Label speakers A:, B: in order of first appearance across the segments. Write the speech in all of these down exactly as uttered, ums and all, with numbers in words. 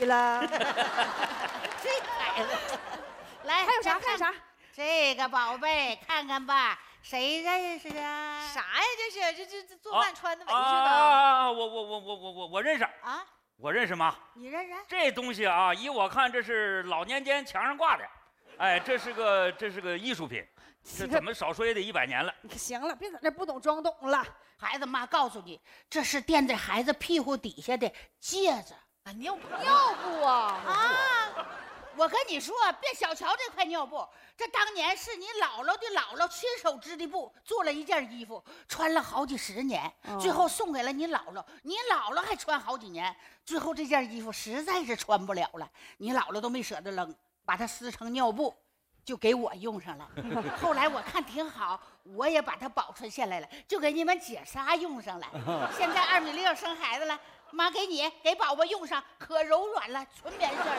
A: 了。
B: 这孩子，来，
A: 还有啥？还有啥？
B: 这个宝贝，看看吧，谁认识啊？
C: 啥呀？这是这这这做饭穿的围
D: 啊
C: 似的
D: 啊！我我我我我我我认识
B: 啊！
D: 我认识妈。
B: 你认识？
D: 这东西啊，依我看，这是老年间墙上挂的。哎，这是个这是个艺术品，这怎么少说也得一百年了。
A: 行了，别在那不懂装懂了。
B: 孩子妈告诉你，这是垫在孩子屁股底下的戒指
C: 啊，尿布
A: 尿布啊
B: 啊！我跟你说，别小瞧这块尿布，这当年是你姥姥的姥姥亲手织的布，做了一件衣服，穿了好几十年，
A: 哦、
B: 最后送给了你姥姥，你姥姥还穿好几年，最后这件衣服实在是穿不了了，你姥姥都没舍得扔，把它撕成尿布，就给我用上了。后来我看挺好，我也把它保存下来了，就给你们姐仨用上了。现在二米六生孩子了。妈给你给宝宝用上，可柔软了，纯棉线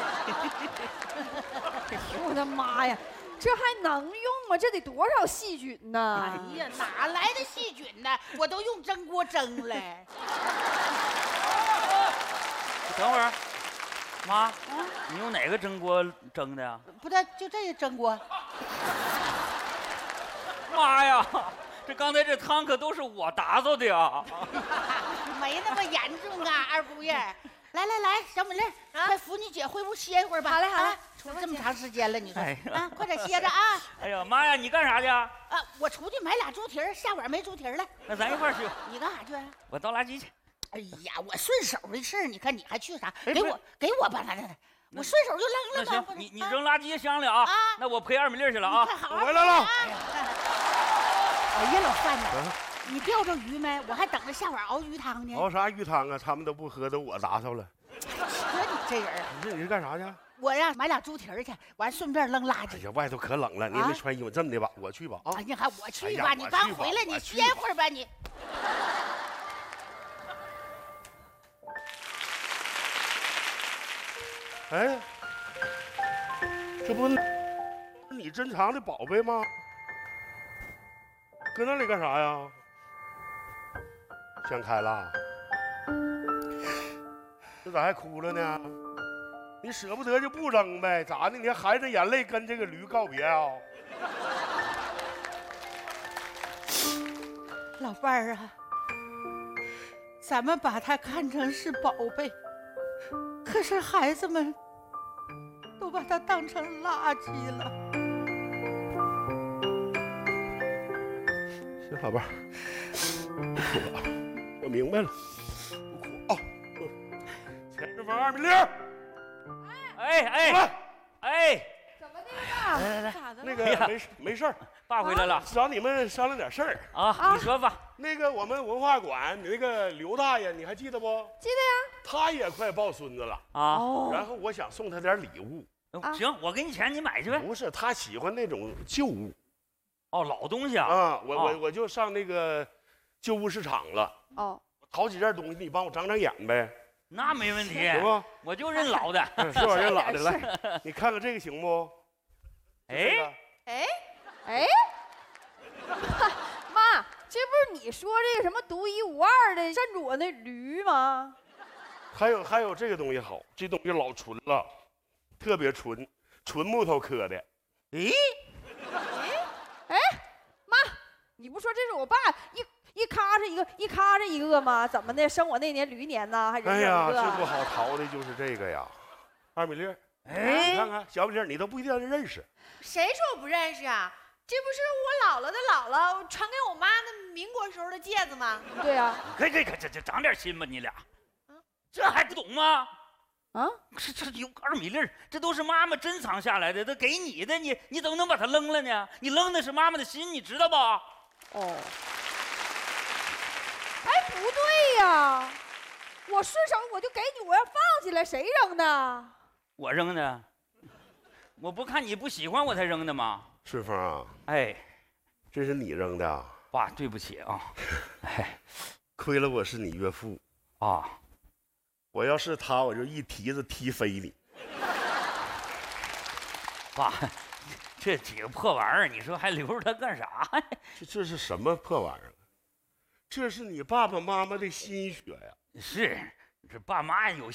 A: 儿。我的妈呀，这还能用吗？这得多少细菌呢？
B: 哎呀，哪来的细菌呢？我都用蒸锅蒸了。
D: 等会儿，妈，啊、你用哪个蒸锅蒸的呀？
B: 不对，就这个蒸锅。
D: 妈呀！这刚才这汤可都是我打扫的呀，
B: 没那么严重啊，二姑爷。来来来，小美丽，啊、快扶你姐回屋歇一会儿吧。
A: 好嘞好嘞，
B: 出、啊、这么长时间了，你说、
D: 哎、
B: 啊，快点歇着啊。
D: 哎呀妈呀，你干啥去啊？
B: 啊，我出去买俩猪蹄儿，下碗没猪蹄儿了。
D: 那咱一块儿去。
B: 你干啥去啊？
D: 我倒垃圾去。
B: 哎呀，我顺手的事儿，你看你还去啥？给我给我吧，来来来，我顺手就扔了
D: 吧。你你扔垃圾箱里啊？啊，那我陪二米粒去了啊。
B: 快好好
E: 回来了。
B: 哎呀，老范呐，你钓着鱼没？我还等着下碗熬鱼汤呢。
E: 熬啥鱼汤啊？他们都不喝，都我打扫了。
B: 说你这人，
E: 你说你是干啥去？
B: 我呀，买俩猪蹄儿去，完顺便扔垃圾。
E: 哎呀，外头可冷了，你也没穿衣服，这么的吧，我去吧啊！
B: 哎呀，还我去吧，你刚回来，你歇会儿吧你。
E: 哎，这不你珍藏的宝贝吗？搁那里干啥呀？想开了？这咋还哭了呢？你舍不得就不扔呗，咋的？你还含着眼泪跟这个驴告别啊？
B: 老伴儿啊，咱们把它看成是宝贝，可是孩子们都把它当成垃圾了。
E: 行，老伴儿，不哭了，我明白了，不哭啊。前日房二米六。
D: 哎哎哎，
A: 怎么的了？
D: 来来来，
E: 那个没事没事儿，
D: 爸回来了，
E: 找你们商量点事儿
D: 啊。你说吧。
E: 那个我们文化馆那个刘大爷，你还记得不？
A: 记得呀。
E: 他也快抱孙子了
D: 啊，
E: 然后我想送他点礼物。
D: 行，我给你钱，你买去呗。
E: 不是，他喜欢那种旧物。
D: 哦，老东西啊。
E: 啊，我我我就上那个旧物市场了。
A: 哦，
E: 好几件东西，你帮我长长眼呗。
D: 那没问题，
E: 行吧？
D: 我就认老的，
E: 是吧？认老的，来，你看看这个行不？
D: 哎
A: 哎哎，妈，这不是你说这个什么独一无二的站着那驴吗？
E: 还有还有这个东西好，这东西老纯了，特别纯，纯木头刻的。
D: 咦，
A: 哎，妈，你不说这是我爸一。一咔哧一个，一咔哧一个吗？怎么的？生我那年驴年呢？还人
E: 哎呀，
A: 这
E: 不好淘的就是这个呀，二米粒。
D: 哎，
E: 你看看小米粒，你都不一定认识。
C: 谁说我不认识啊？这不是我姥姥的姥姥传给我妈那民国时候的戒指吗？
A: 对呀、啊。
D: 可以可以可以，这这长点心吧，你俩。啊，这还不懂吗？
A: 啊，
D: 这这有二米粒，这都是妈妈珍藏下来的，都给你的，你你怎么能把它扔了呢？你扔的是妈妈的心，你知道吧？
A: 哦。哎，不对呀！我顺手我就给你，我要放起来，谁扔的？
D: 我扔的。我不看你不喜欢我才扔的吗？
E: 顺风啊，
D: 哎，
E: 这是你扔的啊？
D: 爸，对不起啊。哎，
E: 亏了我是你岳父
D: 啊！
E: 我要是他，我就一蹄子踢飞你。
D: 爸，这几个破玩意儿，你说还留着它干啥呀？
E: 这这是什么破玩意儿？这是你爸爸妈妈的心血呀！
D: 是，这爸妈有